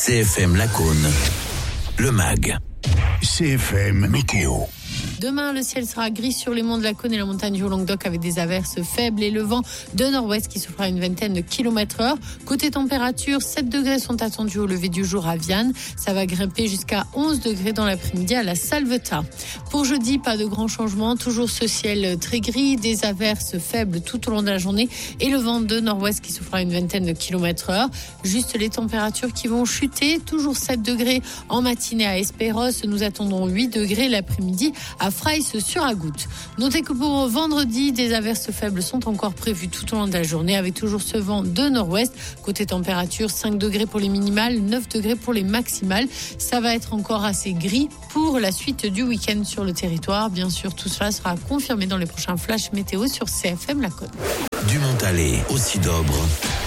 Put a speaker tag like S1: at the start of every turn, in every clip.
S1: CFM Lacaune, le MAG.
S2: CFM Météo.
S3: Demain, le ciel sera gris sur les monts de Lacaune et la montagne du Languedoc avec des averses faibles et le vent de nord-ouest qui soufflera une vingtaine de km/h. Côté température, 7 degrés sont attendus au lever du jour à Vianne. Ça va grimper jusqu'à 11 degrés dans l'après-midi à la Salvetat. Pour jeudi, pas de grands changements. Toujours ce ciel très gris, des averses faibles tout au long de la journée et le vent de nord-ouest qui soufflera une vingtaine de km/h. Juste les températures qui vont chuter. Toujours 7 degrés en matinée à Espéros. Nous attendons 8 degrés l'après-midi à Fraisse-sur-Agoutte. Notez que pour vendredi, des averses faibles sont encore prévues tout au long de la journée avec toujours ce vent de nord-ouest. Côté température, 5 degrés pour les minimales, 9 degrés pour les maximales. Ça va être encore assez gris pour la suite du week-end sur le territoire. Bien sûr, tout cela sera confirmé dans les prochains flashs météo sur CFM Lacaune.
S1: Du Montalet au Sidobre,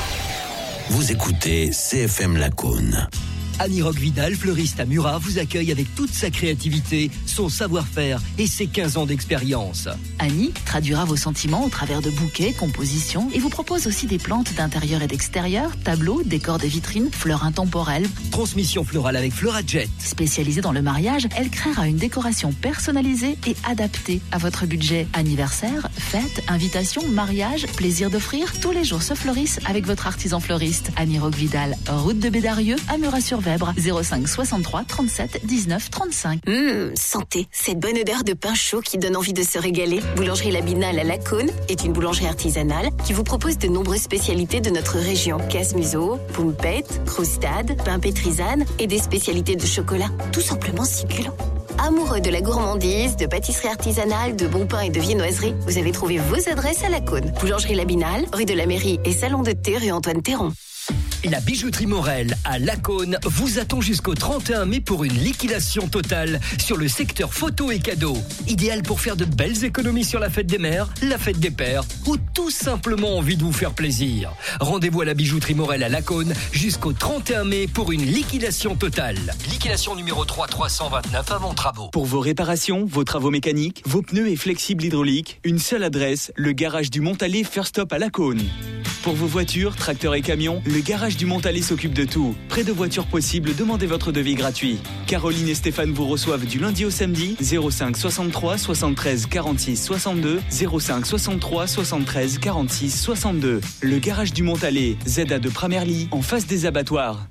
S1: vous écoutez CFM Lacaune.
S4: Annie Roque-Vidal, fleuriste à Murat, vous accueille avec toute sa créativité, son savoir-faire et ses 15 ans d'expérience.
S5: Annie traduira vos sentiments au travers de bouquets, compositions et vous propose aussi des plantes d'intérieur et d'extérieur, tableaux, décors de vitrines, fleurs intemporelles.
S4: Transmission florale avec Fleurajet.
S5: Spécialisée dans le mariage, elle créera une décoration personnalisée et adaptée à votre budget. Anniversaire, fête, invitation, mariage, plaisir d'offrir, tous les jours se fleurissent avec votre artisan fleuriste. Annie Roque-Vidal, route de Bédarieux, à Murat-sur-Vèbre, 05 63 37 19 35.
S6: Santé, cette bonne odeur de pain chaud qui donne envie de se régaler. Boulangerie La Binale à Lacaune est une boulangerie artisanale qui vous propose de nombreuses spécialités de notre région. Casse-museau, poumpette, croustade, pain pétrisane et des spécialités de chocolat. Tout simplement succulent. Amoureux de la gourmandise, de pâtisserie artisanale, de bon pain et de viennoiserie, vous avez trouvé vos adresses à Lacaune. Boulangerie La Binale, rue de la Mairie et salon de thé rue Antoine Théron.
S4: La bijouterie Morel à Lacaune vous attend jusqu'au 31 mai pour une liquidation totale sur le secteur photos et cadeaux. Idéal pour faire de belles économies sur la fête des mères, la fête des pères ou tout simplement envie de vous faire plaisir. Rendez-vous à la bijouterie Morel à Lacaune jusqu'au 31 mai pour une liquidation totale. Liquidation numéro 329 avant travaux.
S7: Pour vos réparations, vos travaux mécaniques, vos pneus et flexibles hydrauliques, une seule adresse, le garage du Montalet First Stop à Lacaune. Pour vos voitures, tracteurs et camions, le garage du Montalet s'occupe de tout. Près de voitures possibles, demandez votre devis gratuit. Caroline et Stéphane vous reçoivent du lundi au samedi, 05 63 73 46 62, 05 63 73 46 62. Le garage du Montalet, ZA de Pramerly, en face des abattoirs.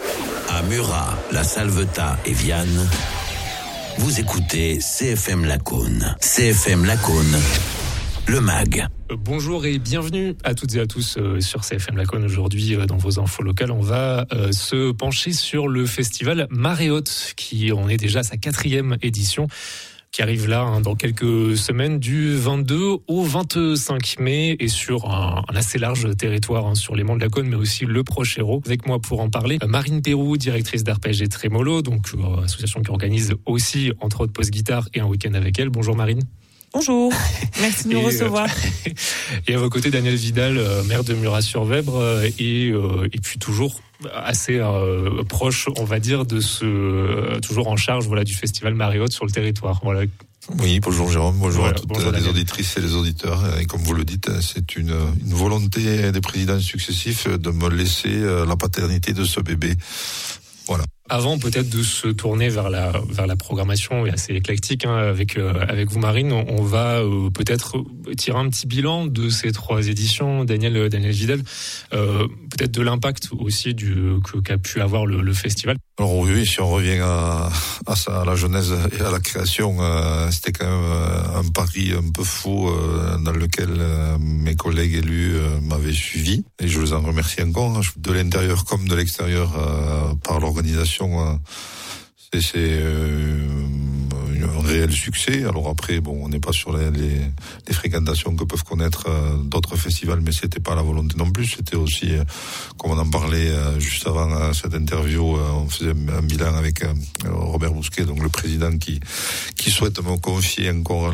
S1: À Murat, la Salvetat et Vianne, vous écoutez CFM Lacaune. CFM Lacaune, le MAG.
S8: Bonjour et bienvenue à toutes et à tous sur CFM Lacaune. Aujourd'hui, dans vos infos locales, on va se pencher sur le festival Marée Haute, qui en est déjà à sa 4e édition, qui arrive là dans quelques semaines, du 22 au 25 mai, et sur un assez large territoire, sur les monts de Lacaune, mais aussi le Proche-Hérault. Avec moi pour en parler, Marine Pérou, directrice d'Arpège et Trémolo, donc association qui organise aussi, entre autres, Post-Guitare et un week-end avec elle. Bonjour Marine.
S9: Bonjour, merci de nous recevoir.
S8: Et à vos côtés, Daniel Vidal, maire de Murat-sur-Vèbre, et puis toujours assez proche, on va dire, de toujours en charge, du festival Marée Haute sur le territoire. Voilà.
S10: Oui, bonjour Jérôme, bonjour à toutes
S8: bonjour
S10: les auditrices et les auditeurs. Et comme vous le dites, c'est une volonté des présidents successifs de me laisser la paternité de ce bébé. Voilà.
S8: Avant peut-être de se tourner vers la programmation assez éclectique avec vous Marine, on va peut-être tirer un petit bilan de ces 3 éditions. Daniel Vidal, peut-être de l'impact aussi qu'a pu avoir le festival.
S10: Alors oui, si on revient à la genèse et à la création, c'était quand même un pari un peu fou dans lequel mes collègues élus m'avaient suivi, et je les en remercie encore, de l'intérieur comme de l'extérieur, par l'organisation. C'est un réel succès. Alors après, on n'est pas sur les fréquentations que peuvent connaître d'autres festivals, mais c'était pas la volonté non plus. C'était aussi, comme on en parlait juste avant cette interview, on faisait un bilan avec Robert Bousquet, donc le président qui souhaite me confier encore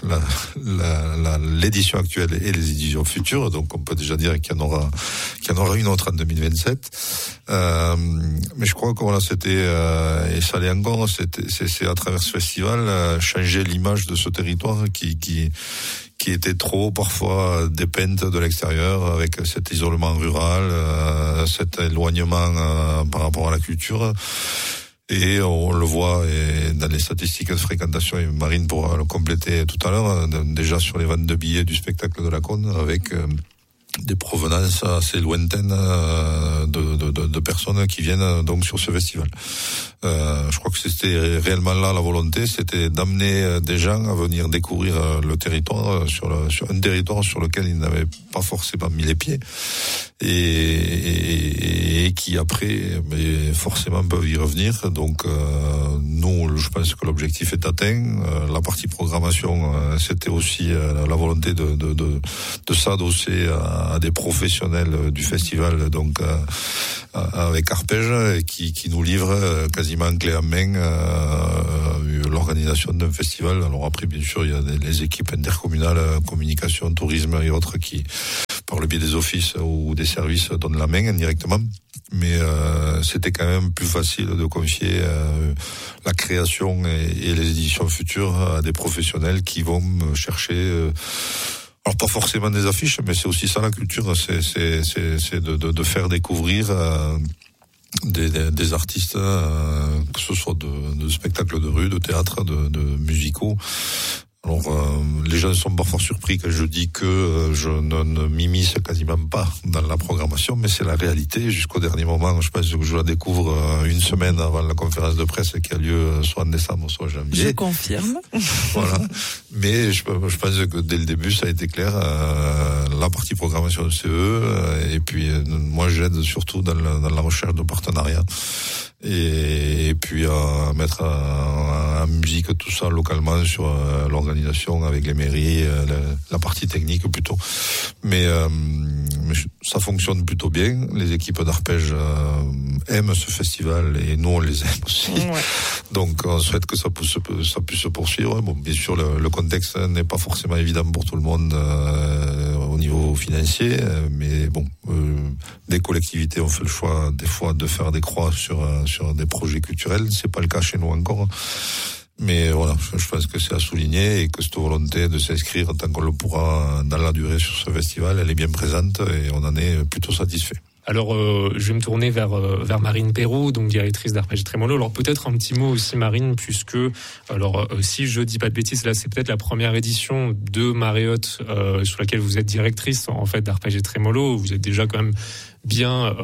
S10: l'édition actuelle et les éditions futures. Donc on peut déjà dire qu'il y en aura une autre en 2027. Mais je crois que c'était, et ça l'est encore, c'est à travers ce festival festival, changer l'image de ce territoire qui était trop parfois dépeinte de l'extérieur, avec cet isolement rural, cet éloignement par rapport à la culture. Et on le voit dans les statistiques de fréquentation, et Marine pourra le compléter tout à l'heure, déjà sur les ventes de billets du spectacle de la Cône, avec des provenances assez lointaines de personnes qui viennent donc sur ce festival. Je crois que c'était réellement là la volonté, c'était d'amener des gens à venir découvrir le territoire sur un territoire sur lequel ils n'avaient pas forcément mis les pieds et qui après forcément peuvent y revenir. Donc nous, je pense que l'objectif est atteint. La partie programmation, c'était aussi la volonté de s'adosser à des professionnels du festival, donc avec Arpège, qui nous livre quasiment clé en main l'organisation d'un festival. Alors après, bien sûr, il y a les équipes intercommunales, communication, tourisme et autres qui, par le biais des offices ou des services, donnent la main indirectement. Mais c'était quand même plus facile de confier la création et les éditions futures à des professionnels qui vont chercher... alors pas forcément des affiches, mais c'est aussi ça la culture, c'est de faire découvrir des artistes, que ce soit de spectacles de rue, de théâtre, de musicaux. Alors les gens sont parfois surpris quand je dis que je ne m'immisce quasiment pas dans la programmation, mais c'est la réalité. Jusqu'au dernier moment, je pense que je la découvre une semaine avant la conférence de presse qui a lieu soit en décembre, soit en janvier.
S9: Je confirme.
S10: Voilà. Mais je pense que dès le début, ça a été clair. La partie programmation de CE, et puis moi j'aide surtout dans la recherche de partenariats. Et puis à mettre en musique tout ça localement sur l'organisation avec les mairies, la partie technique plutôt. Mais ça fonctionne plutôt bien. Les équipes d'Arpège aiment ce festival et nous on les aime aussi. Ouais. Donc on souhaite que ça puisse se poursuivre. Bon, bien sûr le contexte n'est pas forcément évident pour tout le monde au niveau financier, mais bon, des collectivités ont fait le choix des fois de faire des croix sur des projets culturels. C'est pas le cas chez nous encore. Mais voilà, je pense que c'est à souligner et que cette volonté de s'inscrire tant qu'on le pourra dans la durée sur ce festival, elle est bien présente et on en est plutôt satisfait.
S8: Alors, je vais me tourner vers Marine Perrault, donc directrice d'Arpège Trémolo. Alors, peut-être un petit mot aussi, Marine, puisque, alors, si je dis pas de bêtises, là, c'est peut-être la première édition de Mariotte, sur laquelle vous êtes directrice, en fait, d'Arpège Trémolo. Vous êtes déjà quand même bien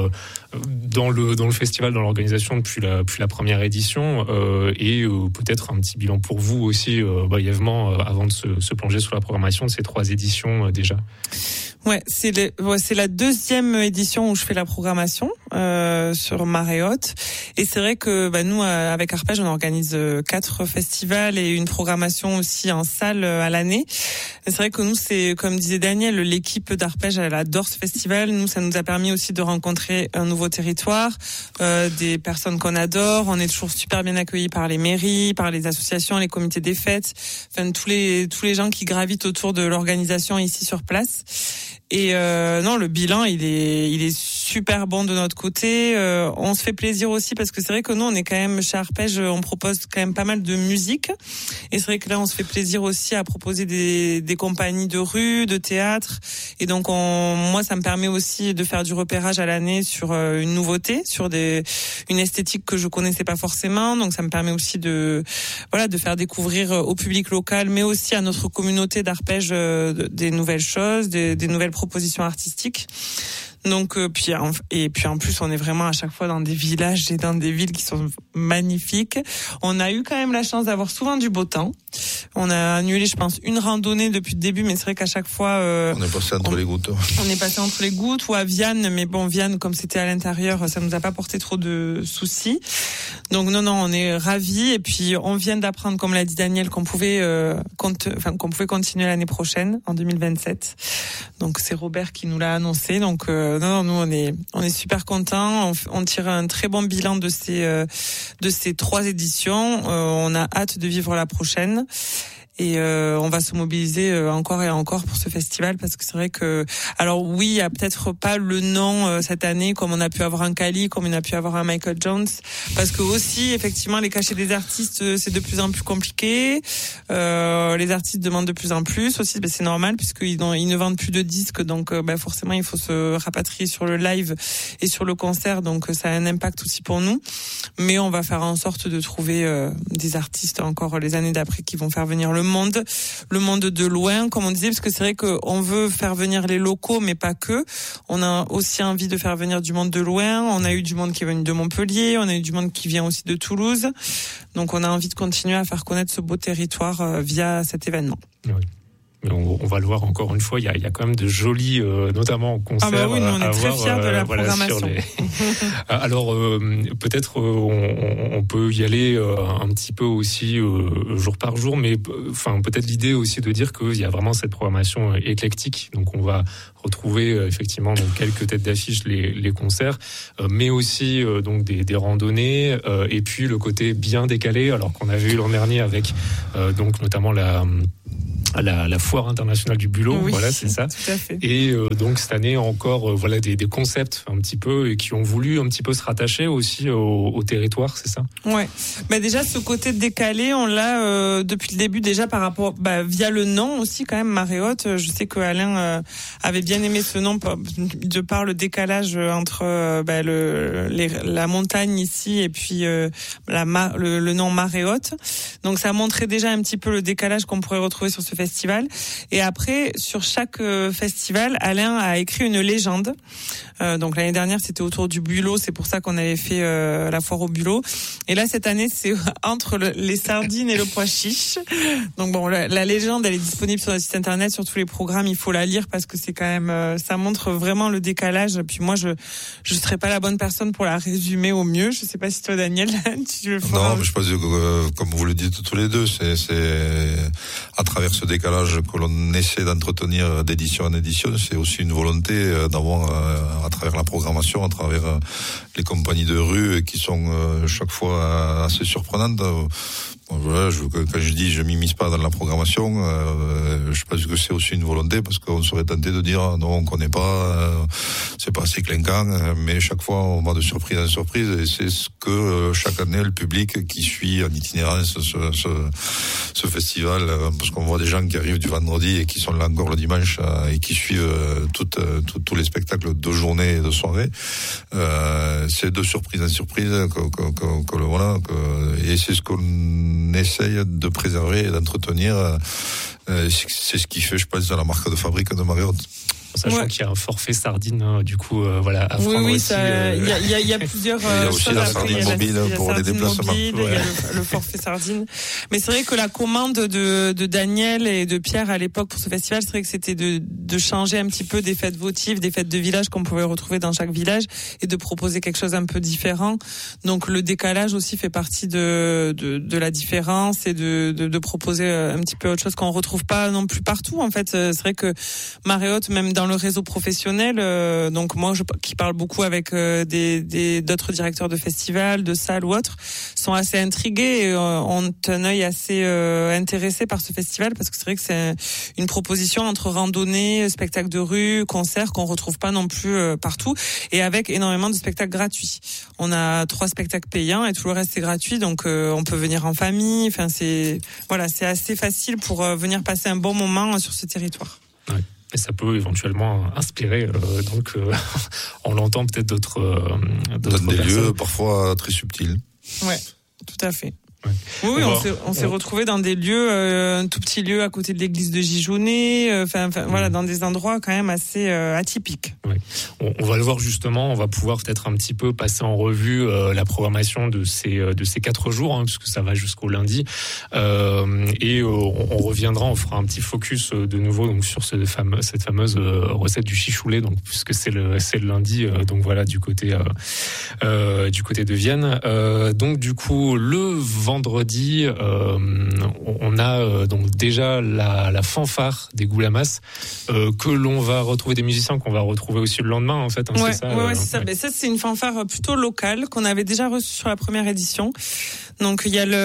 S8: dans le festival, dans l'organisation depuis la première édition, et peut-être un petit bilan pour vous aussi, brièvement, avant de se plonger sur la programmation de ces 3 éditions déjà.
S9: Ouais, c'est la 2e édition où je fais la programmation sur Mariotte, et c'est vrai que nous avec Arpège on organise 4 festivals et une programmation aussi en salle à l'année. Et c'est vrai que nous, c'est comme disait Daniel, l'équipe d'Arpège elle adore ce festival. Nous, ça nous a permis aussi de rencontrer un nouveau territoire, des personnes qu'on adore. On est toujours super bien accueillis par les mairies, par les associations, les comités des fêtes, enfin tous les gens qui gravitent autour de l'organisation ici sur place. Et non, le bilan il est super bon de notre côté. On se fait plaisir aussi parce que c'est vrai que nous on est quand même chez Arpège, on propose quand même pas mal de musique. Et c'est vrai que là on se fait plaisir aussi à proposer des compagnies de rue, de théâtre. Et donc moi ça me permet aussi de faire du repérage à l'année sur une nouveauté, sur une esthétique que je connaissais pas forcément. Donc ça me permet aussi de faire découvrir au public local, mais aussi à notre communauté d'Arpège des nouvelles choses, des nouvelles propositions artistiques. Donc puis en plus on est vraiment à chaque fois dans des villages et dans des villes qui sont magnifiques. On a eu quand même la chance d'avoir souvent du beau temps. On a annulé je pense une randonnée depuis le début, mais c'est vrai qu'à chaque fois
S10: on est passé entre les gouttes.
S9: On est passé entre les gouttes ou à Vianne, mais bon Vianne comme c'était à l'intérieur, ça nous a pas porté trop de soucis. Donc non on est ravis, et puis on vient d'apprendre comme l'a dit Daniel qu'on pouvait continuer l'année prochaine en 2027. Donc c'est Robert qui nous l'a annoncé. Donc nous on est super contents. On tire un très bon bilan de ces 3 éditions. On a hâte de vivre la prochaine. Et on va se mobiliser encore et encore pour ce festival parce que c'est vrai que, alors oui, il y a peut-être pas le nom cette année comme on a pu avoir un Kali, comme on a pu avoir un Michael Jones, parce que aussi effectivement les cachets des artistes c'est de plus en plus compliqué. Les artistes demandent de plus en plus aussi, ben c'est normal puisqu'ils ne vendent plus de disques, donc forcément il faut se rapatrier sur le live et sur le concert, donc ça a un impact aussi pour nous. Mais on va faire en sorte de trouver des artistes encore les années d'après qui vont faire venir le monde de loin, comme on disait, parce que c'est vrai qu'on veut faire venir les locaux, mais pas que. On a aussi envie de faire venir du monde de loin. On a eu du monde qui est venu de Montpellier, on a eu du monde qui vient aussi de Toulouse. Donc on a envie de continuer à faire connaître ce beau territoire via cet événement.
S8: Oui. On va le voir encore une fois, il y a quand même de jolis, notamment concerts.
S9: Ah bah oui, nous on est très fiers de la programmation.
S8: Alors peut-être on peut y aller un petit peu aussi jour par jour, mais enfin peut-être l'idée aussi de dire qu'il y a vraiment cette programmation éclectique. Donc on va retrouver effectivement donc quelques têtes d'affiche, les concerts, mais aussi donc des randonnées, et puis le côté bien décalé, alors qu'on avait eu l'an dernier avec donc notamment la foire internationale du bulot,
S9: oui,
S8: voilà, c'est ça.
S9: Tout à fait.
S8: Et donc cette année encore, voilà des concepts un petit peu et qui ont voulu un petit peu se rattacher aussi au territoire, c'est ça.
S9: Ouais. Mais déjà ce côté décalé, on l'a depuis le début déjà par rapport, via le nom aussi quand même Marée-Haute. Je sais que Alain avait bien aimé ce nom de par le décalage entre la montagne ici et puis le nom Marée-Haute. Donc ça montrait déjà un petit peu le décalage qu'on pourrait retrouver sur ce festival. Et après, sur chaque festival, Alain a écrit une légende. Donc l'année dernière, c'était autour du bulot. C'est pour ça qu'on avait fait la foire au bulot. Et là, cette année, c'est entre les sardines et le pois chiche. Donc bon, la légende, elle est disponible sur notre site internet, sur tous les programmes. Il faut la lire parce que c'est quand même, ça montre vraiment le décalage. Puis moi, je serais pas la bonne personne pour la résumer au mieux. Je sais pas si toi, Daniel, tu le feras.
S10: Non, mais je pense que comme vous le dites tous les deux, c'est à travers ce décalage que l'on essaie d'entretenir d'édition en édition, c'est aussi une volonté d'avoir à travers la programmation, à travers les compagnies de rue qui sont chaque fois assez surprenantes. Voilà, quand je dis je m'immisce pas dans la programmation, je pense que c'est aussi une volonté parce qu'on serait tenté de dire non, on connaît pas, c'est pas assez clinquant, mais chaque fois on va de surprise en surprise et c'est ce que chaque année le public qui suit en itinérance ce festival, parce qu'on voit des gens qui arrivent du vendredi et qui sont là encore le dimanche et qui suivent tous les spectacles de journée et de soirée, c'est de surprise en surprise et c'est ce qu'on essaye de préserver et d'entretenir. C'est ce qui fait, je pense, la marque de fabrique de Marée-Haute.
S8: Sachant qu'il y a un forfait sardine, du coup, voilà, à prendre
S9: oui,
S8: aussi.
S9: Il y a plusieurs
S10: il y a aussi la sardine mobile pour les déplacements.
S9: Il y a le forfait sardine. Mais c'est vrai que la commande de Daniel et de Pierre à l'époque pour ce festival, c'est vrai que c'était de changer un petit peu des fêtes votives, des fêtes de village qu'on pouvait retrouver dans chaque village et de proposer quelque chose un peu différent. Donc le décalage aussi fait partie de la différence et de proposer un petit peu autre chose qu'on retrouve pas non plus partout. En fait, c'est vrai que Marée-Haute, même dans le réseau professionnel, donc moi qui parle beaucoup avec d'autres directeurs de festivals, de salles ou autres, sont assez intrigués et ont un œil assez intéressé par ce festival parce que c'est vrai que c'est une proposition entre randonnée, spectacle de rue, concert qu'on retrouve pas non plus partout et avec énormément de spectacles gratuits. On a 3 spectacles payants et tout le reste c'est gratuit, donc on peut venir en famille. Enfin c'est assez facile pour venir passer un bon moment sur ce territoire.
S8: Ouais. Et ça peut éventuellement inspirer, on l'entend peut-être d'autres
S10: des lieux parfois très subtils.
S9: Ouais, tout à fait. Ouais. Oui, on s'est retrouvés dans des lieux, un tout petit lieu à côté de l'église de Gijounet, voilà, dans des endroits quand même assez atypiques.
S8: Ouais. On va le voir justement, on va pouvoir peut-être un petit peu passer en revue la programmation de ces 4 jours, puisque ça va jusqu'au lundi, et on reviendra, on fera un petit focus de nouveau donc sur cette fameuse recette du chichoulet, donc puisque c'est le lundi, donc voilà du côté du côté de Vienne. Donc du coup, le vendredi, on a donc déjà la fanfare des Goulamas que l'on va retrouver, des musiciens qu'on va retrouver aussi le lendemain en fait. Hein,
S9: ouais,
S8: c'est ça.
S9: Ouais, c'est ça. Mais ça, c'est une fanfare plutôt locale qu'on avait déjà reçue sur la première édition. Donc il y a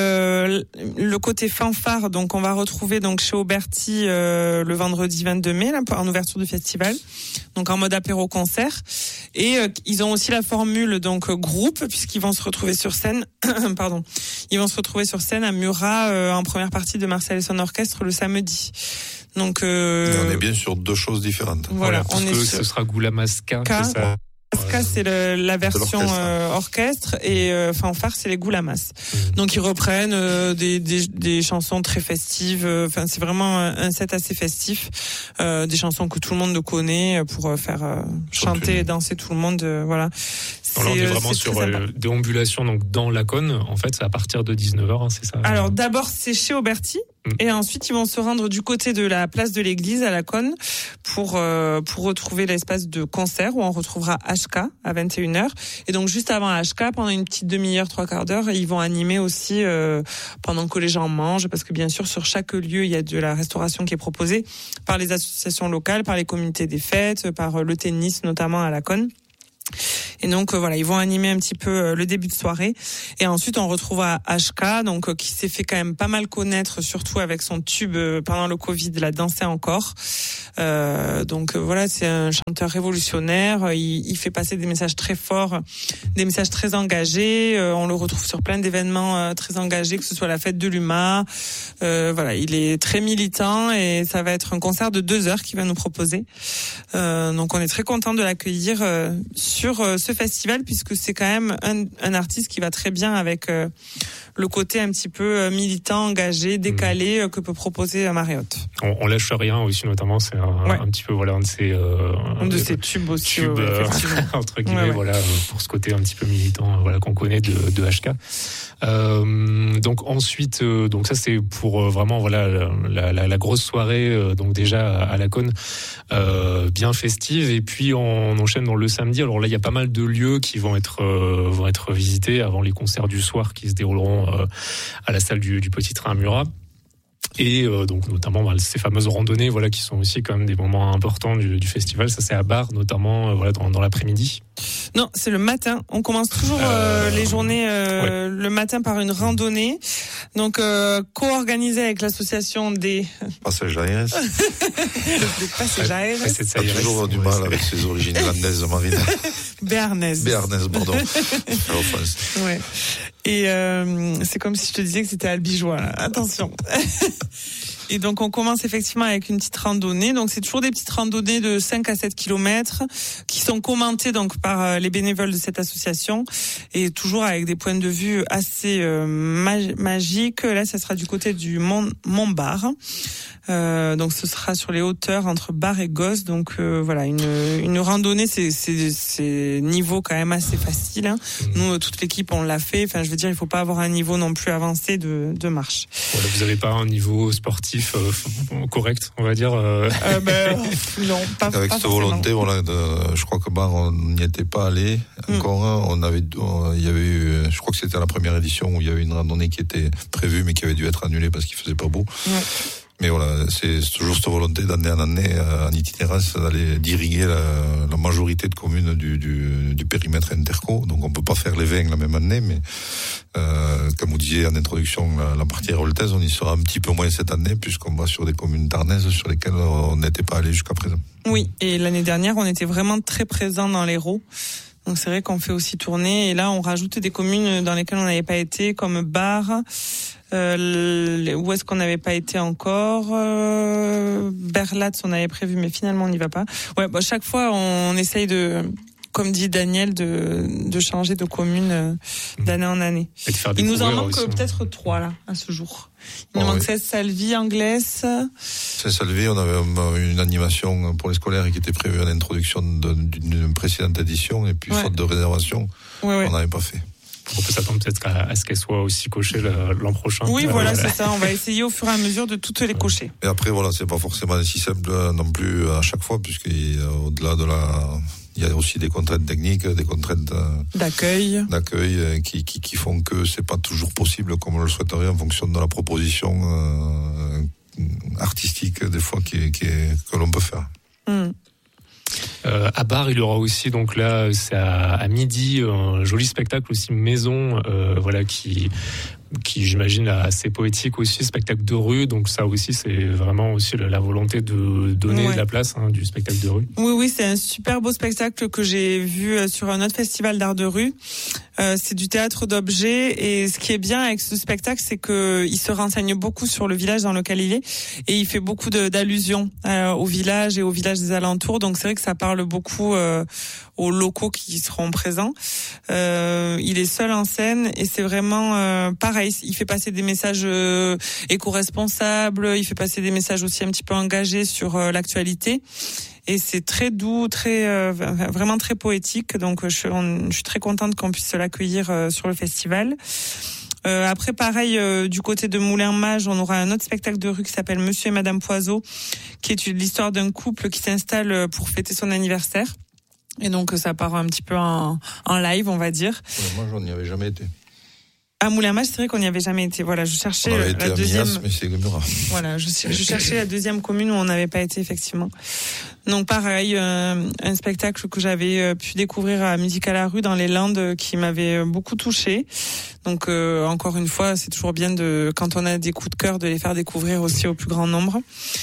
S9: le côté fanfare, donc on va retrouver donc chez Auberti le vendredi 22 mai là, en ouverture du festival, donc en mode apéro-concert. Et ils ont aussi la formule donc groupe, puisqu'ils vont se retrouver sur scène. Pardon, ils vont se retrouver sur scène à Murat en première partie de Marcel et son orchestre le samedi. Donc
S10: on est bien sur deux choses différentes.
S9: Voilà,
S8: parce que ce sera Goulamas K, c'est ça.
S9: Ska, c'est la version orchestre et fanfare, c'est les Goulamas. Donc ils reprennent des chansons très festives. Enfin, c'est vraiment un set assez festif, des chansons que tout le monde connaît pour faire chanter et danser tout le monde. Voilà.
S8: Alors, on est vraiment sur déambulation donc dans la Cône. En fait, c'est à partir de 19h, hein, c'est ça.
S9: Alors d'abord c'est chez Auberti. Et ensuite, ils vont se rendre du côté de la place de l'église à la Cône pour retrouver l'espace de concert où on retrouvera HK à 21h. Et donc, juste avant HK, pendant une petite demi-heure, 3/4 d'heure, ils vont animer aussi pendant que les gens mangent, parce que bien sûr, sur chaque lieu, il y a de la restauration qui est proposée par les associations locales, par les communautés des fêtes, par le tennis, notamment à la Cône. Et donc voilà, ils vont animer un petit peu le début de soirée. Et ensuite, on retrouve à HK, donc qui s'est fait quand même pas mal connaître, surtout avec son tube pendant le Covid, la Danser encore. Donc voilà, c'est un chanteur révolutionnaire. Il fait passer des messages très forts, des messages très engagés. On le retrouve sur plein d'événements très engagés, que ce soit la fête de l'UMA. Voilà, il est très militant et ça va être un concert de 2 heures qu'il va nous proposer. Donc on est très content de l'accueillir sur ce festival, puisque c'est quand même un artiste qui va très bien avec le côté un petit peu militant, engagé, décalé que peut proposer Mariotte.
S8: On lâche rien aussi, notamment, c'est un petit peu voilà un de ses
S9: tubes aussi,
S8: entre guillemets, voilà, pour ce côté un petit peu militant, voilà, qu'on connaît de HK. Donc ensuite, donc ça c'est pour vraiment voilà la grosse soirée, donc déjà à la Cône, bien festive. Et puis on enchaîne dans le samedi. Alors là il y a pas mal de lieux qui vont être visités avant les concerts du soir qui se dérouleront à la salle du Petit Train à Murat. Et donc notamment ces fameuses randonnées, voilà, qui sont aussi quand même des moments importants du festival. Ça c'est à Bar, notamment voilà dans l'après-midi.
S9: Non, c'est le matin. On commence toujours les journées le matin par une randonnée. Donc co-organisée avec l'association des
S10: Passages ARS.
S9: des Passages ARS.
S10: C'est toujours du mal avec ses origines irlandaises, Marine.
S9: Béarnaises, pardon. Ouais. Et c'est comme si je te disais que c'était albigeois, là. Attention. Et donc on commence effectivement avec une petite randonnée. Donc c'est toujours des petites randonnées de 5 à 7 kilomètres qui sont commentées donc par les bénévoles de cette association, et toujours avec des points de vue assez magiques. Là, ça sera du côté du Mont-Bar. Donc ce sera sur les hauteurs entre Bar et Gosse. Donc voilà, une randonnée, c'est niveau quand même assez facile, hein. Nous, toute l'équipe, on l'a fait. Enfin, je veux dire, il faut pas avoir un niveau non plus avancé de marche.
S8: Voilà, vous avez pas un niveau sportif correct, on va dire.
S9: Non, pas
S10: avec cette volonté, voilà, je crois que Bar, on n'y était pas allé encore. Il y avait eu, je crois que c'était la première édition où il y avait une randonnée qui était prévue mais qui avait dû être annulée parce qu'il faisait pas beau. Ouais. Mais voilà, c'est toujours cette volonté d'année en année, en itinérance, d'irriguer la majorité de communes du périmètre interco. Donc on peut pas faire les 20 la même année, mais comme vous disiez en introduction, la partie héroltaise, on y sera un petit peu moins cette année, puisqu'on va sur des communes tarnaises sur lesquelles on n'était pas allé jusqu'à présent.
S9: Oui, et l'année dernière, on était vraiment très présents dans l'Hérault. Donc c'est vrai qu'on fait aussi tourner, et là on rajoute des communes dans lesquelles on n'avait pas été, comme Bar. Où est-ce qu'on n'avait pas été encore, Berlatz on avait prévu mais finalement on n'y va pas. Ouais, chaque fois on essaye de, comme dit Daniel, de changer de commune d'année en année. Il nous en manque peut-être 3 là à ce jour. Il nous manque 16 Salvi, Anglaise.
S10: 16 Salvi, on avait une animation pour les scolaires qui était prévue en introduction d'une précédente édition, et puis faute de réservation, on n'avait pas fait.
S8: On peut s'attendre peut-être à ce qu'elle soit aussi cochée l'an prochain.
S9: Oui, voilà, c'est ça. On va essayer au fur et à mesure de toutes les cocher.
S10: Et après, voilà, c'est pas forcément si simple non plus à chaque fois, puisqu'au-delà il y a aussi des contraintes techniques, des contraintes
S9: d'accueil
S10: qui font que c'est pas toujours possible comme on le souhaiterait en fonction de la proposition artistique des fois que l'on peut faire.
S8: À Bar, il y aura aussi, donc là, c'est à midi, un joli spectacle aussi maison, voilà, qui j'imagine est assez poétique aussi, spectacle de rue, donc ça aussi c'est vraiment aussi la volonté de donner de la place, du spectacle de rue.
S9: Oui, c'est un super beau spectacle que j'ai vu sur un autre festival d'art de rue. C'est du théâtre d'objets, et ce qui est bien avec ce spectacle, c'est que il se renseigne beaucoup sur le village dans lequel il est, et il fait beaucoup d'allusions au village et au village des alentours, donc c'est vrai que ça parle beaucoup aux locaux qui seront présents. Il est seul en scène, et c'est vraiment pareil, il fait passer des messages éco-responsables, il fait passer des messages aussi un petit peu engagés sur l'actualité. Et c'est très doux, vraiment très poétique. Donc, je suis très contente qu'on puisse l'accueillir sur le festival. Après, pareil, du côté de Moulin-Mage, on aura un autre spectacle de rue qui s'appelle Monsieur et Madame Poiseau, qui est l'histoire d'un couple qui s'installe pour fêter son anniversaire. Et donc, ça part un petit peu en live, on va dire.
S10: Moi, j'en y avais jamais été.
S9: À Moulin-Mage, c'est vrai qu'on n'y avait jamais été. Voilà, je cherchais la deuxième. Mias,
S10: mais c'est Murat.
S9: Voilà, je cherchais la deuxième commune où on n'avait pas été, effectivement. Donc pareil, un spectacle que j'avais pu découvrir à Musique à la rue dans les Landes, qui m'avait beaucoup touchée. Donc encore une fois, c'est toujours bien quand on a des coups de cœur, de les faire découvrir aussi au plus grand nombre.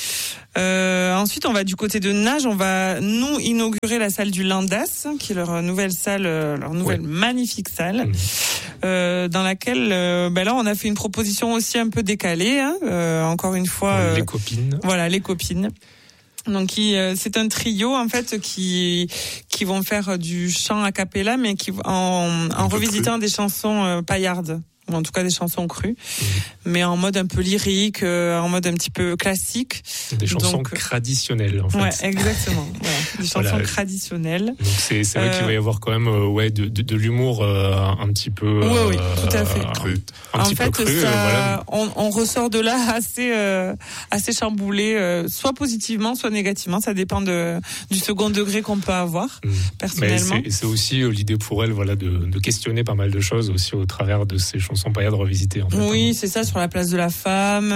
S9: Ensuite, on va du côté de Nage. On va nous inaugurer la salle du Landas, qui est leur nouvelle salle, leur nouvelle magnifique salle, dans laquelle, là, on a fait une proposition aussi un peu décalée. Encore une fois,
S8: les copines.
S9: Voilà, les copines. Donc c'est un trio en fait qui vont faire du chant a cappella, mais en revisitant des chansons paillardes. Ou en tout cas des chansons crues, mais en mode un peu lyrique, en mode un petit peu classique.
S8: Des chansons traditionnelles, en fait.
S9: Ouais, exactement. Voilà. Des chansons traditionnelles.
S8: Donc c'est vrai qu'il va y avoir quand même de l'humour un petit peu
S9: oui, tout à fait.
S8: Cru.
S9: En fait, on ressort de là assez chamboulé, soit positivement, soit négativement. Ça dépend du second degré qu'on peut avoir, personnellement.
S8: Mais c'est aussi l'idée pour elle, voilà, de questionner pas mal de choses aussi au travers de ces chansons paillardes revisitées. En fait,
S9: oui, c'est ça, sur la place de la femme,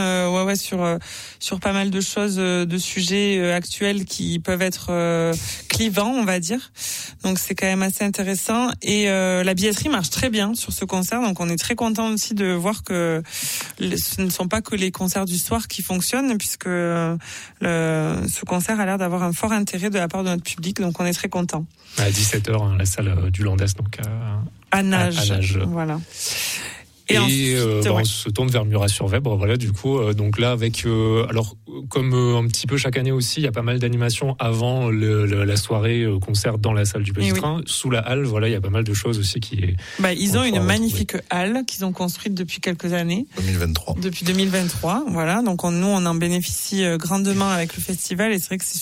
S9: sur pas mal de choses, de sujets actuels qui peuvent être clivants, on va dire. Donc c'est quand même assez intéressant. Et la billetterie marche très bien sur ce concert, donc on est très content aussi de voir que ce ne sont pas que les concerts du soir qui fonctionnent, puisque ce concert a l'air d'avoir un fort intérêt de la part de notre public, donc on est très content.
S8: À 17h, la salle du Landas, donc
S9: à Nage. Voilà.
S8: Et ensuite, on se tourne vers Murat-sur-Vèbre, voilà, du coup, donc là, avec, alors, comme un petit peu chaque année aussi, il y a pas mal d'animations avant la soirée concert dans la salle du Petit Train. Sous la halle, voilà, il y a pas mal de choses aussi qui...
S9: ils ont une magnifique halle qu'ils ont construite depuis quelques années.
S10: 2023.
S9: Depuis 2023, voilà. Donc, nous, on en bénéficie grandement avec le festival, et c'est vrai que c'est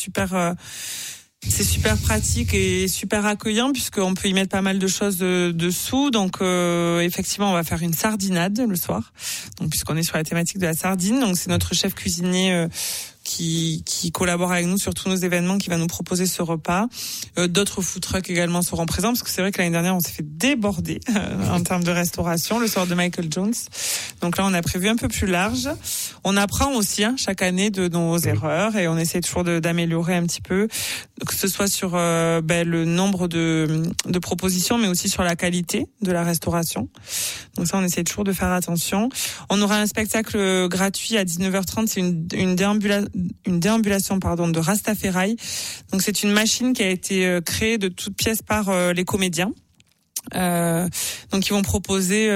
S9: super pratique et super accueillant, puisqu'on peut y mettre pas mal de choses dessous. Donc effectivement, on va faire une sardinade le soir, donc puisqu'on est sur la thématique de la sardine. Donc c'est notre chef cuisinier qui collabore avec nous sur tous nos événements, qui va nous proposer ce repas. D'autres food trucks également seront présents, parce que c'est vrai que l'année dernière on s'est fait déborder en termes de restauration le soir de Michael Jones. Donc là on a prévu un peu plus large. On apprend aussi chaque année de nos erreurs, et on essaie toujours d'améliorer un petit peu, que ce soit sur le nombre de propositions, mais aussi sur la qualité de la restauration. Donc ça, on essaie toujours de faire attention. On aura un spectacle gratuit à 19h30, c'est une déambulation de Rastafari. Donc c'est une machine qui a été créée de toutes pièces par les comédiens. Donc ils vont proposer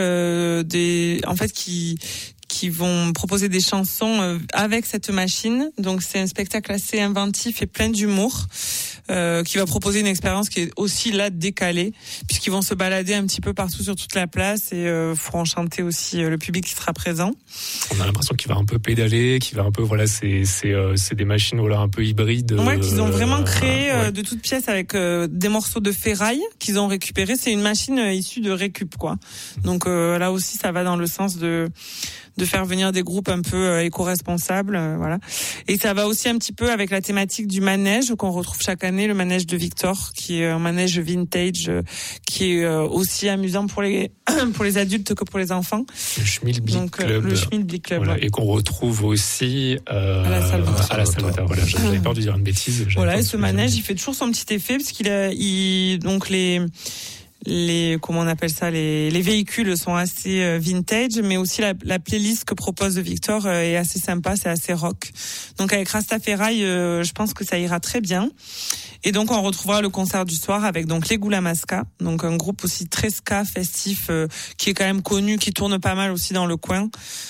S9: qui vont proposer des chansons avec cette machine. Donc c'est un spectacle assez inventif et plein d'humour, qui va proposer une expérience qui est aussi là décalée, puisqu'ils vont se balader un petit peu partout sur toute la place, et feront chanter aussi le public qui sera présent.
S8: On a l'impression qu'il va un peu pédaler, qu'il va un peu, voilà, c'est des machines, voilà, un peu hybrides.
S9: Ouais, qu'ils ont vraiment créé de toutes pièces avec des morceaux de ferraille qu'ils ont récupérés. C'est une machine issue de récup, quoi. Donc là aussi, ça va dans le sens de faire venir des groupes un peu éco-responsables, voilà. Et ça va aussi un petit peu avec la thématique du manège qu'on retrouve chaque année, le manège de Victor, qui est un manège vintage, qui est aussi amusant pour les pour les adultes que pour les enfants.
S8: Le Schmilblick Club.
S9: Le Schmilblick Club.
S8: Voilà, et qu'on retrouve aussi
S9: à la
S8: Salvetat. Voilà, j'avais peur de dire une bêtise.
S9: Voilà, et ce manège, il fait toujours son petit effet parce donc les comment on appelle ça, les véhicules sont assez vintage, mais aussi la playlist que propose Victor est assez sympa, c'est assez rock. Donc avec Rastafari, je pense que ça ira très bien. Et donc on retrouvera le concert du soir avec donc les Goulamasca, donc un groupe aussi très ska festif qui est quand même connu, qui tourne pas mal aussi dans le coin.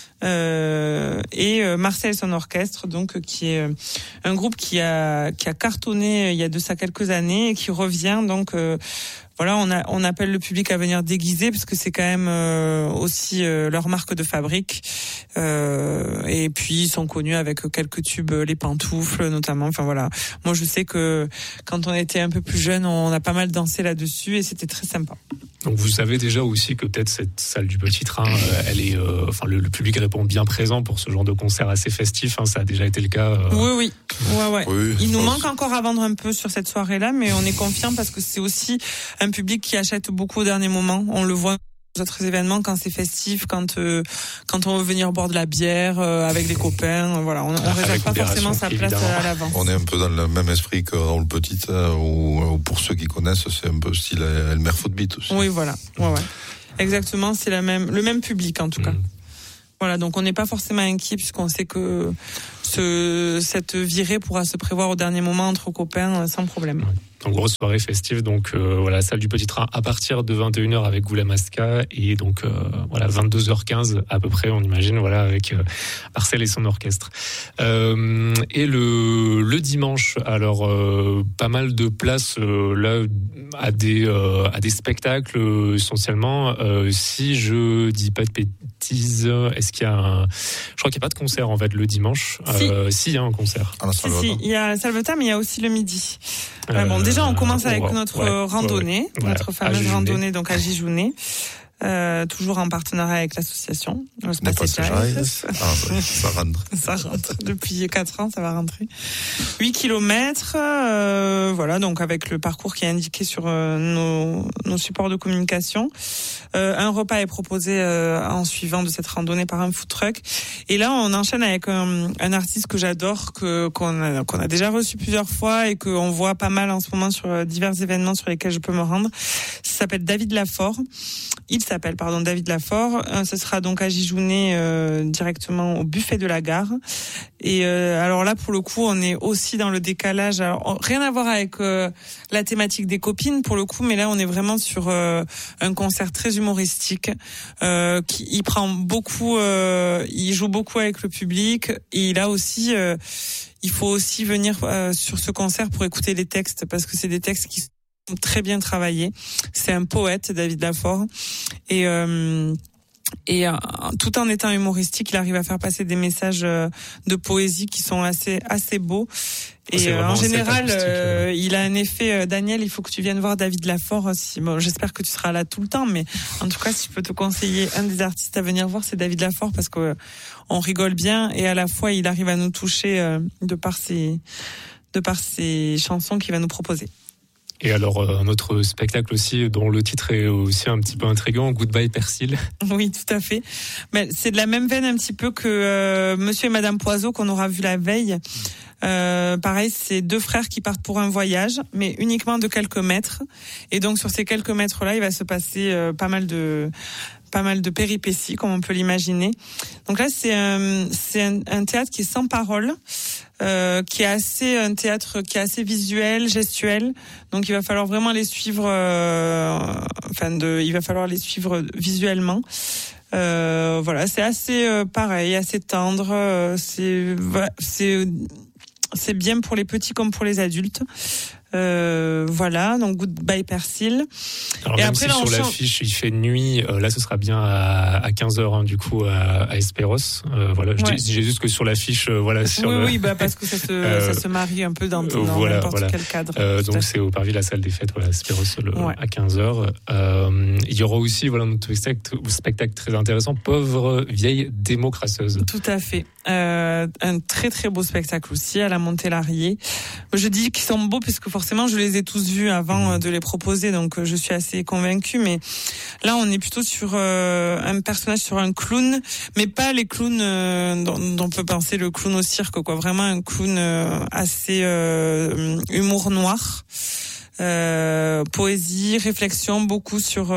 S9: Et Marcel et son orchestre, donc qui est un groupe qui a cartonné il y a de ça quelques années et qui revient. Donc voilà, on appelle le public à venir déguisé parce que c'est quand même aussi leur marque de fabrique. Et puis ils sont connus avec quelques tubes, les pantoufles notamment. Enfin voilà, moi je sais que quand on était un peu plus jeune, on a pas mal dansé là-dessus et c'était très sympa.
S8: Donc vous savez déjà aussi que peut-être cette salle du Petit Train, elle est, enfin le public répond bien présent pour ce genre de concert assez festif. Hein, ça a déjà été le cas.
S9: Oui. Il nous manque encore à vendre un peu sur cette soirée-là, mais on est confiant parce que c'est aussi un public qui achète beaucoup au dernier moment. On le voit aux autres événements quand c'est festif, quand on veut venir boire de la bière avec des copains, voilà, on réserve pas forcément sa place à l'avance.
S10: On est un peu dans le même esprit que Raoul Petit, ou pour ceux qui connaissent, c'est un peu style Elmer Footbeat aussi.
S9: Oui, voilà, ouais. Exactement, c'est le même public en tout cas. Voilà, donc on n'est pas forcément inquiet puisqu'on sait que cette virée pourra se prévoir au dernier moment entre copains sans problème.
S8: Ouais. En grosse soirée festive, donc voilà, salle du Petit Train à partir de 21h avec Goulamasca et donc voilà 22h15 à peu près, on imagine, voilà, avec Marcel et son orchestre. Et le dimanche, alors pas mal de places là à des spectacles essentiellement. Si je dis pas de bêtises, est-ce qu'il y a je crois qu'il n'y a pas de concert en fait le dimanche. Si, il y a un concert.
S9: Si, il y a Salvetat, mais il y a aussi le midi. Bon, déjà, on commence avec notre randonnée, notre fameuse randonnée donc à Gijounet. Toujours en partenariat avec l'association.
S10: Ça rentre.
S9: Ça rentre. Depuis 4 ans, ça va rentrer. 8 kilomètres, voilà, donc avec le parcours qui est indiqué sur nos supports de communication. Un repas est proposé en suivant de cette randonnée par un food truck. Et là, on enchaîne avec un artiste que j'adore, qu'on a déjà reçu plusieurs fois et qu'on voit pas mal en ce moment sur divers événements sur lesquels je peux me rendre. Ça s'appelle David Lafort. Il s'appelle David Lafort. Ce sera donc à Gijounet directement au buffet de la gare. Et alors là, pour le coup, on est aussi dans le décalage. Alors, rien à voir avec la thématique des copines, pour le coup, mais là, on est vraiment sur un concert très humoristique. Il prend beaucoup, il joue beaucoup avec le public. Et là aussi, il faut aussi venir sur ce concert pour écouter les textes, parce que c'est des textes qui très bien travaillé. C'est un poète, David Lafort, et tout en étant humoristique, il arrive à faire passer des messages de poésie qui sont assez beaux. Et en général, il a un effet. Daniel, il faut que tu viennes voir David Lafort. J'espère que tu seras là tout le temps, mais en tout cas, si je peux te conseiller un des artistes à venir voir, c'est David Lafort, parce que on rigole bien et à la fois, il arrive à nous toucher de par ses chansons qu'il va nous proposer.
S8: Et alors, un autre spectacle aussi, dont le titre est aussi un petit peu intriguant, Goodbye Persil.
S9: Oui, tout à fait. Mais c'est de la même veine un petit peu que Monsieur et Madame Poiseau qu'on aura vu la veille. Pareil, c'est 2 frères qui partent pour un voyage, mais uniquement de quelques mètres. Et donc, sur ces quelques mètres-là, il va se passer pas mal de péripéties, comme on peut l'imaginer. Donc là, c'est un théâtre qui est sans parole, qui est un théâtre qui est assez visuel, gestuel. Donc il va falloir vraiment les suivre, il va falloir les suivre visuellement. Voilà, c'est assez pareil, assez tendre. C'est bien pour les petits comme pour les adultes. Voilà, donc Goodbye Persil.
S8: Alors et même après, si sur l'affiche il fait nuit, là ce sera bien à 15h hein, du coup à Esperos. Voilà, je dis juste que sur l'affiche, voilà. Sur
S9: oui, parce que ça se marie un peu dans n'importe quel cadre.
S8: Donc c'est au Parvis la salle des fêtes, voilà, Esperos à 15h. Il y aura aussi notre spectacle très intéressant, Pauvre vieille démocrasseuse.
S9: Tout à fait. Un très très beau spectacle aussi à la Montélarié. Je dis qu'ils sont beaux puisque forcément je les ai tous vus avant de les proposer, donc je suis assez convaincue, mais là on est plutôt sur un personnage, sur un clown, mais pas les clowns dont on peut penser le clown au cirque, quoi. Vraiment un clown assez humour noir, poésie, réflexion, beaucoup sur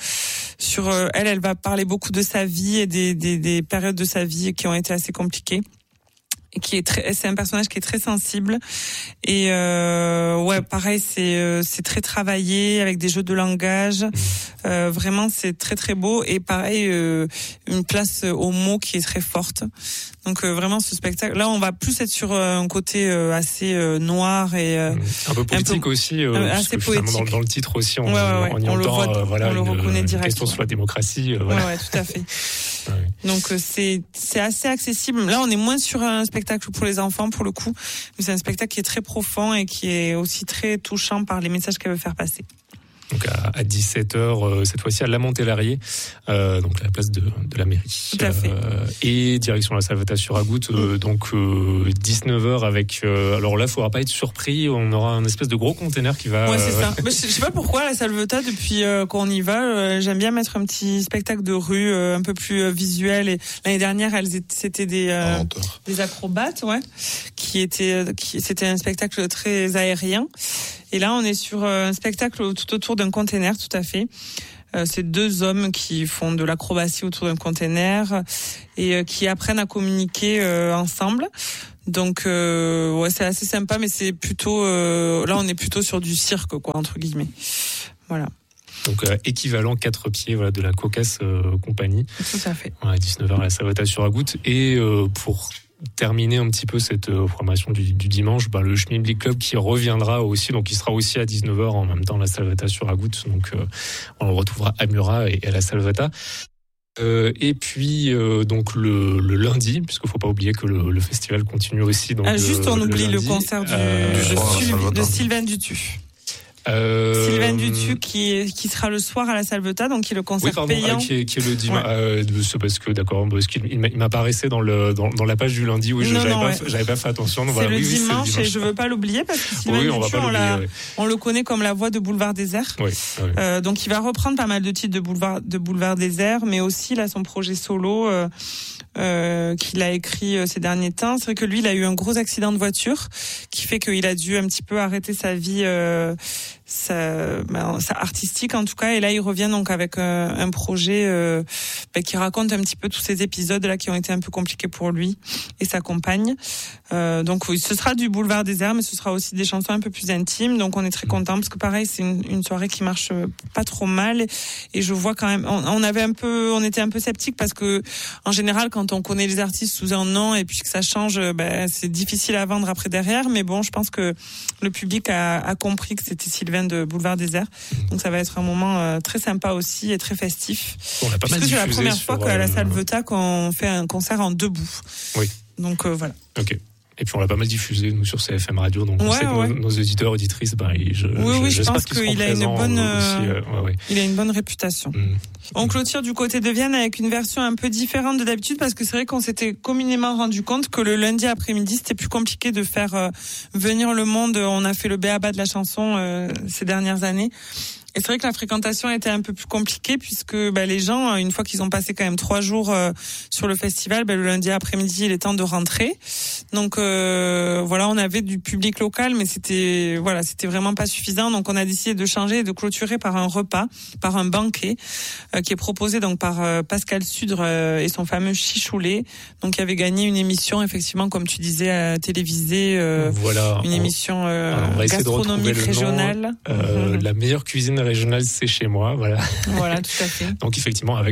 S9: elle va parler beaucoup de sa vie et des périodes de sa vie qui ont été assez compliquées. Et c'est un personnage qui est très sensible et pareil, c'est très travaillé avec des jeux de langage. Vraiment, c'est très très beau et pareil, une place aux mots qui est très forte. Donc vraiment, ce spectacle, là, on va plus être sur un côté assez noir et
S8: un peu politique aussi,
S9: assez poétique.
S8: Dans le titre aussi, on y
S9: on
S8: entend,
S9: on le reconnaît directement.
S8: Question sur la démocratie.
S9: Ouais, tout à fait. Donc c'est assez accessible. Là, on est moins sur un spectacle pour les enfants pour le coup, mais c'est un spectacle qui est très profond et qui est aussi très touchant par les messages qu'elle veut faire passer.
S8: Donc à 17h, cette fois-ci à La Montélarié, donc à la place de la mairie.
S9: Tout à fait.
S8: Et direction la Salvetat sur Agout, donc 19h avec... alors là, il ne faudra pas être surpris, on aura un espèce de gros container qui va...
S9: Ouais, c'est ça. Mais je sais pas pourquoi, la Salvetat, depuis qu'on y va, j'aime bien mettre un petit spectacle de rue un peu plus visuel. Et l'année dernière, c'était des acrobates, c'était un spectacle très aérien. Et là, on est sur un spectacle tout autour d'un container, tout à fait. C'est deux hommes qui font de l'acrobatie autour d'un container et qui apprennent à communiquer ensemble. Donc, c'est assez sympa, mais c'est plutôt... là, on est plutôt sur du cirque, quoi, entre guillemets. Voilà.
S8: Donc équivalent 4 pieds de la Cocasse compagnie.
S9: Tout à fait.
S8: À 19h à la Salvetat sur Agout. Et pour terminer un petit peu cette programmation du dimanche, le Schmilblick Club qui reviendra aussi, donc il sera aussi à 19h en même temps la Salvetat sur Agout, donc on le retrouvera à Murat et à la Salvetat. Et puis donc le lundi, puisqu'il faut pas oublier que le festival continue aussi. Donc
S9: on oublie
S8: lundi,
S9: le concert de Sylvain Dutu. Sylvain Dutu qui sera le soir à la Salvetat, donc qui est le concert payant.
S8: Qui est le dimanche. C'est parce qu'il m'apparaissait dans la page du lundi où j'avais pas fait attention. Donc
S9: c'est le dimanche et je veux pas l'oublier parce que Sylvain Dutu, on le connaît comme la voix de Boulevard Désert. Donc il va reprendre pas mal de titres de Boulevard Désert, mais aussi là son projet solo qu'il a écrit ces derniers temps. C'est vrai que lui, il a eu un gros accident de voiture qui fait qu'il a dû un petit peu arrêter sa vie artistique en tout cas, et là il revient donc avec un projet qui raconte un petit peu tous ces épisodes là qui ont été un peu compliqués pour lui et sa compagne. Donc oui, ce sera du Boulevard Désert, mais ce sera aussi des chansons un peu plus intimes, donc on est très content parce que pareil c'est une soirée qui marche pas trop mal, et je vois quand même on était un peu sceptique parce que en général quand on connaît les artistes sous un nom et puis que ça change, c'est difficile à vendre après derrière, mais bon, je pense que le public a compris que c'était Sylvain de Boulevard Désert, donc ça va être un moment très sympa aussi et très festif. Puisque c'est la première fois qu'à la Salvetat qu'on fait un concert en debout. Oui. Donc voilà.
S8: Ok. Et puis on l'a pas mal diffusé nous sur CFM Radio, donc on sait que nos auditeurs auditrices,
S9: je pense qu'il a une bonne réputation. On clôture du côté de Vienne avec une version un peu différente de d'habitude parce que c'est vrai qu'on s'était communément rendu compte que le lundi après-midi c'était plus compliqué de faire venir le monde. On a fait le b.a.-ba de la chanson ces dernières années. Et c'est vrai que la fréquentation était un peu plus compliquée puisque les gens, une fois qu'ils ont passé quand même 3 jours sur le festival, le lundi après-midi, il est temps de rentrer. Donc on avait du public local, mais c'était vraiment pas suffisant. Donc on a décidé de changer et de clôturer par un repas, par un banquet qui est proposé donc par Pascal Sudre et son fameux Chichoulet. Donc qui avait gagné une émission effectivement, comme tu disais, télévisée, une émission gastronomique régionale.
S8: La meilleure cuisine régionale, c'est chez moi, voilà.
S9: Voilà, tout à fait.
S8: Donc effectivement, avec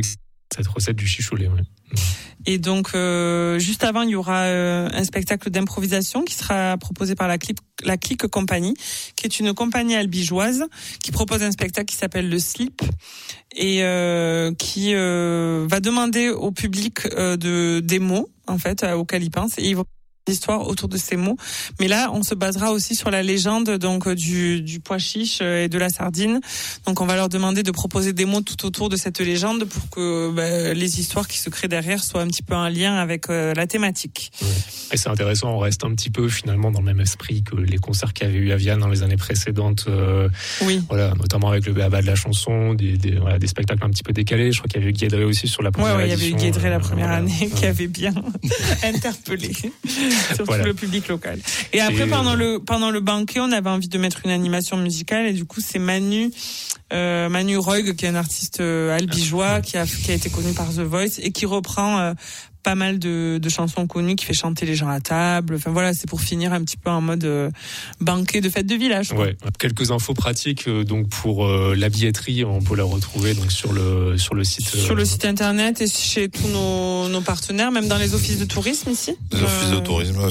S8: Cette recette du chichoulé, ouais.
S9: Et donc, juste avant, il y aura un spectacle d'improvisation qui sera proposé par la Clique Compagnie, qui est une compagnie albigeoise qui propose un spectacle qui s'appelle Le Slip et qui va demander au public des mots, en fait, auxquels ils pensent. Et ils vont histoire autour de ces mots, mais là on se basera aussi sur la légende donc du pois chiche et de la sardine. Donc on va leur demander de proposer des mots tout autour de cette légende pour que les histoires qui se créent derrière soient un petit peu en lien avec la thématique.
S8: Ouais. Et c'est intéressant, on reste un petit peu finalement dans le même esprit que les concerts qu'il y avait eu à Vienne dans les années précédentes.
S9: Oui.
S8: Voilà, notamment avec le BABA de la chanson, des spectacles un petit peu décalés. Je crois qu'il y avait eu Guédré aussi sur la première édition.
S9: Oui, il y avait eu Guédré la première année qui avait bien interpellé. Surtout le public local. Et après, pendant le banquet, on avait envie de mettre une animation musicale et du coup, c'est Manu Roig, qui est un artiste albigeois, qui a été connu par The Voice et qui reprend pas mal de chansons connues, qui fait chanter les gens à table. Enfin voilà, c'est pour finir un petit peu en mode banquet de fête de village.
S8: Ouais. Quelques infos pratiques donc pour la billetterie, on peut la retrouver donc sur le site.
S9: Sur le site internet et chez tous nos partenaires, même dans les offices de tourisme ici.
S10: Les offices de tourisme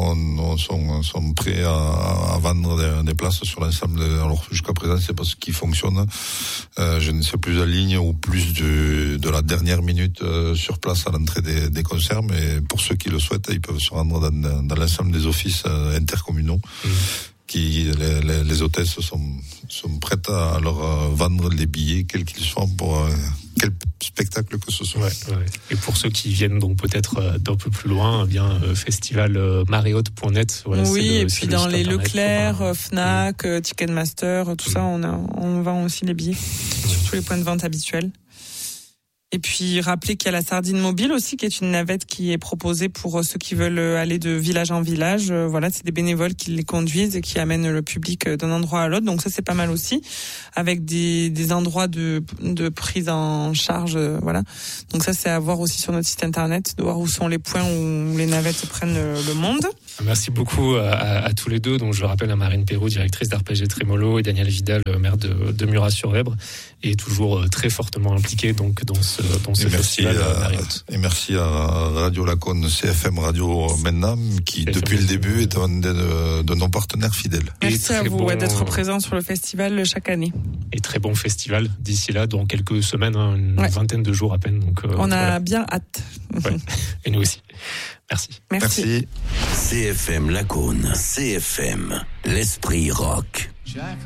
S10: sont prêts à vendre des places sur l'ensemble. Alors jusqu'à présent, c'est pas ce qui fonctionne. Je ne sais plus la ligne ou plus de la dernière minute sur place à l'entrée des concerts, mais pour ceux qui le souhaitent, ils peuvent se rendre dans l'ensemble des offices intercommunaux. Les hôtesses sont prêtes à leur vendre les billets, quels qu'ils soient, pour quel spectacle que ce soit.
S8: Ouais. Et pour ceux qui viennent donc peut-être d'un peu plus loin, bien festivalmarriott.net. Voilà,
S9: oui, et puis dans les Leclerc, Fnac, Ticketmaster, tout ça, on vend aussi les billets sur tous les points de vente habituels. Et puis rappeler qu'il y a la sardine mobile aussi, qui est une navette qui est proposée pour ceux qui veulent aller de village en village. Voilà, c'est des bénévoles qui les conduisent et qui amènent le public d'un endroit à l'autre. Donc ça, c'est pas mal aussi, avec des endroits de prise en charge. Voilà. Donc ça, c'est à voir aussi sur notre site internet, de voir où sont les points où les navettes prennent le monde.
S8: Merci beaucoup à tous les deux. Donc je rappelle à Marine Perrault, directrice d'Arpège Trémolo, et Daniel Vidal, maire de Murat-sur-Vèbre, et toujours très fortement impliqué donc dans ce festival Marriott.
S10: Et merci à Radio Lacoune, CFM Radio maintenant, qui CFM depuis le début est un de nos partenaires fidèles.
S9: Merci à vous d'être présents sur le festival chaque année.
S8: Et très bon festival d'ici là, dans quelques semaines, une vingtaine de jours à peine. Donc,
S9: on a bien hâte.
S8: Ouais. Et nous aussi. Merci.
S1: CFM Lacoune, CFM, l'esprit rock.